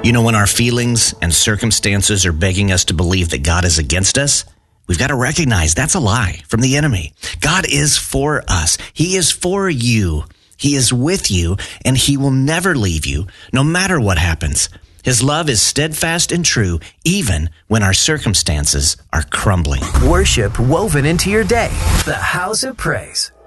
You know, when our feelings and circumstances are begging us to believe that God is against us, we've got to recognize that's a lie from the enemy. God is for us. He is for you. He is with you, and he will never leave you, no matter what happens. His love is steadfast and true, even when our circumstances are crumbling. Worship woven into your day. The House of Praise.